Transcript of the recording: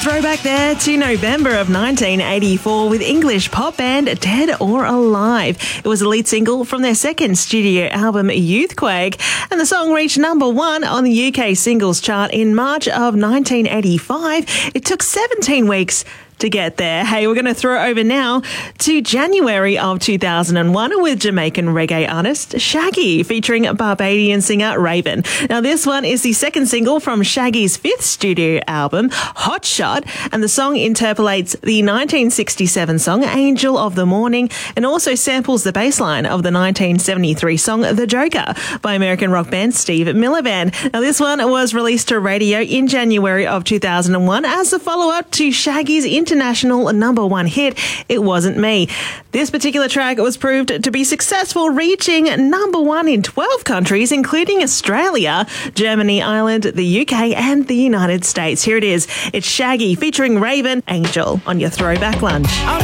throwback there to November of 1984 with English pop band Dead or Alive. It was a lead single from their second studio album, Youthquake, and the song reached number one on the UK singles chart in March of 1985. It took 17 weeks to get there. Hey, we're going to throw over now to January of 2001 with Jamaican reggae artist Shaggy featuring Barbadian singer Raven. Now, this one is the second single from Shaggy's fifth studio album, Hot Shot, and the song interpolates the 1967 song Angel of the Morning and also samples the bass line of the 1973 song The Joker by American rock band Steve Miller Band. Now, this one was released to radio in January of 2001 as a follow-up to Shaggy's international number one hit, It Wasn't Me. This particular track was proved to be successful, reaching number one in 12 countries, including Australia, Germany, Ireland, the UK, and the United States. Here it is. It's Shaggy featuring Raven, Angel, on your Throwback Lunch.